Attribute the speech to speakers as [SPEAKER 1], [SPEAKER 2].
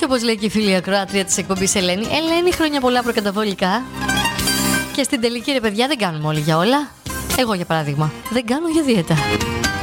[SPEAKER 1] όπως λέει και η φίλη ακροάτρια της εκπομπής Ελένη. Ελένη, χρόνια πολλά προκαταβολικά. Και στην τελική, ρε παιδιά, δεν κάνουμε όλοι για όλα. Εγώ, για παράδειγμα, δεν κάνω για δίαιτα.